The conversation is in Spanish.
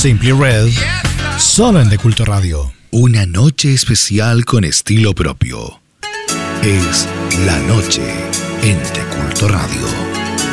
Simply Red, solo en De Culto Radio. Una noche especial con estilo propio. Es la noche en De Culto Radio.